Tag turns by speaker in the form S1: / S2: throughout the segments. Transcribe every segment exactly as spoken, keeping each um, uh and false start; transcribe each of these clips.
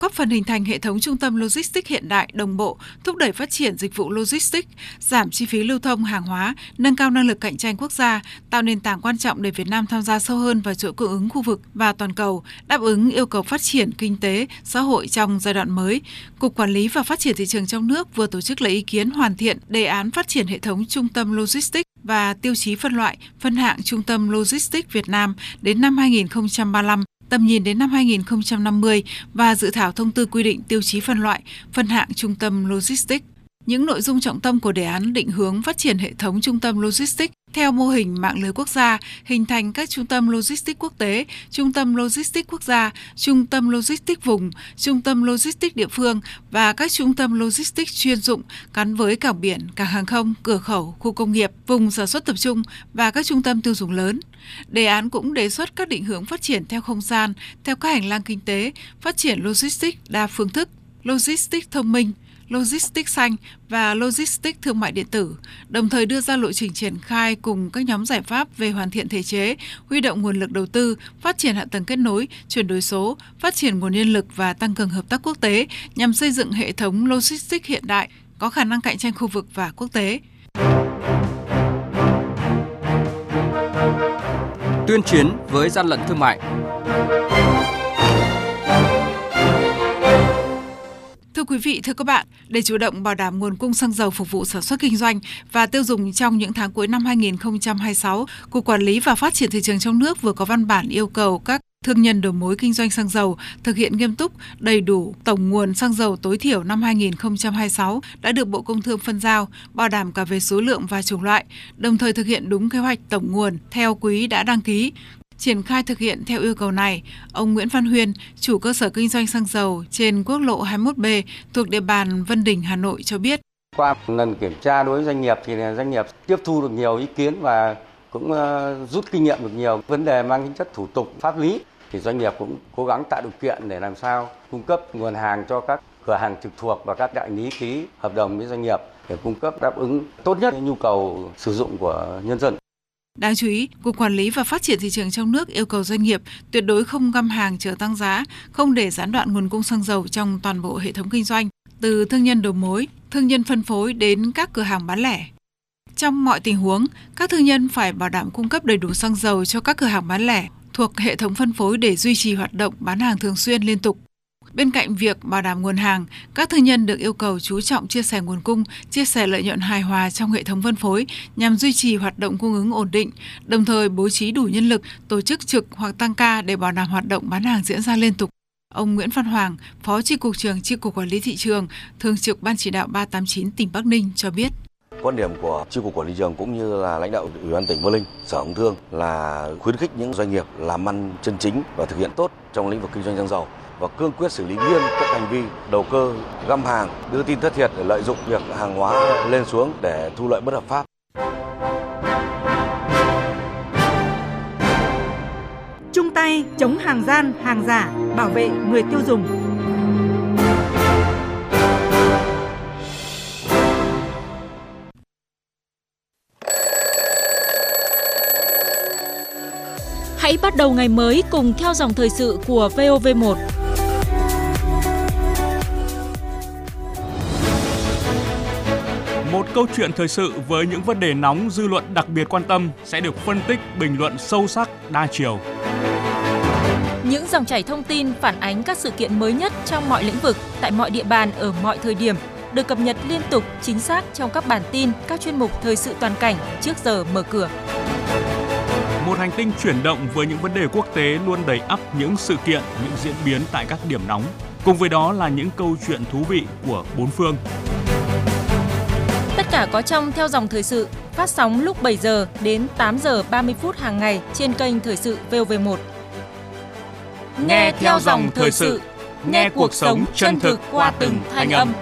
S1: góp phần hình thành hệ thống trung tâm logistics hiện đại, đồng bộ, thúc đẩy phát triển dịch vụ logistics, giảm chi phí lưu thông hàng hóa, nâng cao năng lực cạnh tranh quốc gia, tạo nền tảng quan trọng để Việt Nam tham gia sâu hơn vào chuỗi cung ứng khu vực và toàn cầu, đáp ứng yêu cầu phát triển kinh tế, xã hội trong giai đoạn mới. Cục Quản lý và Phát triển thị trường trong nước vừa tổ chức lấy ý kiến hoàn thiện đề án phát triển hệ thống trung tâm logistics và tiêu chí phân loại, phân hạng trung tâm logistics Việt Nam đến năm hai nghìn không trăm ba mươi lăm. Tầm nhìn đến năm hai nghìn không trăm năm mươi và dự thảo thông tư quy định tiêu chí phân loại, phân hạng trung tâm logistics. Những nội dung trọng tâm của đề án định hướng phát triển hệ thống trung tâm logistics theo mô hình mạng lưới quốc gia, hình thành các trung tâm logistics quốc tế, trung tâm logistics quốc gia, trung tâm logistics vùng, trung tâm logistics địa phương và các trung tâm logistics chuyên dụng gắn với cảng biển, cảng hàng không, cửa khẩu, khu công nghiệp, vùng sản xuất tập trung và các trung tâm tiêu dùng lớn. Đề án cũng đề xuất các định hướng phát triển theo không gian, theo các hành lang kinh tế, phát triển logistics đa phương thức, logistics thông minh, logistics xanh và logistics thương mại điện tử, đồng thời đưa ra lộ trình triển khai cùng các nhóm giải pháp về hoàn thiện thể chế, huy động nguồn lực đầu tư, phát triển hạ tầng kết nối, chuyển đổi số, phát triển nguồn nhân lực và tăng cường hợp tác quốc tế nhằm xây dựng hệ thống logistics hiện đại, có khả năng cạnh tranh khu vực và quốc tế.
S2: Tuyên chiến với gian lận thương mại.
S1: Thưa quý vị, thưa các bạn, để chủ động bảo đảm nguồn cung xăng dầu phục vụ sản xuất kinh doanh và tiêu dùng trong những tháng cuối năm hai nghìn không trăm hai mươi sáu, Cục Quản lý và Phát triển thị trường trong nước vừa có văn bản yêu cầu các thương nhân đầu mối kinh doanh xăng dầu thực hiện nghiêm túc, đầy đủ tổng nguồn xăng dầu tối thiểu năm hai nghìn không trăm hai mươi sáu đã được Bộ Công Thương phân giao, bảo đảm cả về số lượng và chủng loại, đồng thời thực hiện đúng kế hoạch tổng nguồn theo quý đã đăng ký. Triển khai thực hiện theo yêu cầu này, ông Nguyễn Văn Huyên, chủ cơ sở kinh doanh xăng dầu trên quốc lộ hai mươi mốt B thuộc địa bàn Vân Đình, Hà Nội cho biết.
S3: Qua lần kiểm tra đối với doanh nghiệp thì doanh nghiệp tiếp thu được nhiều ý kiến và cũng rút kinh nghiệm được nhiều vấn đề mang tính chất thủ tục pháp lý, thì doanh nghiệp cũng cố gắng tạo điều kiện để làm sao cung cấp nguồn hàng cho các cửa hàng trực thuộc và các đại lý ký hợp đồng với doanh nghiệp để cung cấp đáp ứng tốt nhất nhu cầu sử dụng của nhân dân.
S1: Đáng chú ý, Cục Quản lý và Phát triển thị trường trong nước yêu cầu doanh nghiệp tuyệt đối không găm hàng chờ tăng giá, không để gián đoạn nguồn cung xăng dầu trong toàn bộ hệ thống kinh doanh, từ thương nhân đầu mối, thương nhân phân phối đến các cửa hàng bán lẻ. Trong mọi tình huống, các thương nhân phải bảo đảm cung cấp đầy đủ xăng dầu cho các cửa hàng bán lẻ thuộc hệ thống phân phối để duy trì hoạt động bán hàng thường xuyên liên tục. Bên cạnh việc bảo đảm nguồn hàng, các thương nhân được yêu cầu chú trọng chia sẻ nguồn cung, chia sẻ lợi nhuận hài hòa trong hệ thống phân phối nhằm duy trì hoạt động cung ứng ổn định, đồng thời bố trí đủ nhân lực, tổ chức trực hoặc tăng ca để bảo đảm hoạt động bán hàng diễn ra liên tục. Ông Nguyễn Văn Hoàng, Phó Chi cục trưởng Chi cục Quản lý thị trường, Thường trực Ban chỉ đạo ba tám chín tỉnh Bắc Ninh cho biết.
S4: Quan điểm của Chi cục Quản lý thị trường cũng như là lãnh đạo Ủy ban tỉnh Vân Ninh, Sở Công Thương là khuyến khích những doanh nghiệp làm ăn chân chính và thực hiện tốt trong lĩnh vực kinh doanh xăng dầu, và cương quyết xử lý nghiêm các hành vi đầu cơ, găm hàng, đưa tin thất thiệt để lợi dụng việc hàng hóa lên xuống để thu lợi bất hợp pháp.
S5: Chung tay chống hàng gian, hàng giả, bảo vệ người tiêu dùng.
S6: Hãy bắt đầu ngày mới cùng theo dòng thời sự của vê o vê một.
S7: Một câu chuyện thời sự với những vấn đề nóng dư luận đặc biệt quan tâm sẽ được phân tích, bình luận sâu sắc, đa chiều.
S6: Những dòng chảy thông tin phản ánh các sự kiện mới nhất trong mọi lĩnh vực, tại mọi địa bàn, ở mọi thời điểm, được cập nhật liên tục, chính xác trong các bản tin, các chuyên mục thời sự toàn cảnh trước giờ mở cửa.
S7: Một hành tinh chuyển động với những vấn đề quốc tế luôn đầy ắp những sự kiện, những diễn biến tại các điểm nóng. Cùng với đó là những câu chuyện thú vị của bốn phương.
S6: Tất cả có trong Theo dòng thời sự, phát sóng lúc bảy giờ đến tám giờ ba mươi phút hàng ngày trên kênh Thời sự vê o vê một.
S7: Nghe Theo dòng thời sự, nghe cuộc sống chân thực qua từng thanh âm.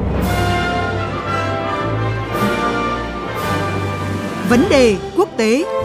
S5: Vấn đề quốc tế.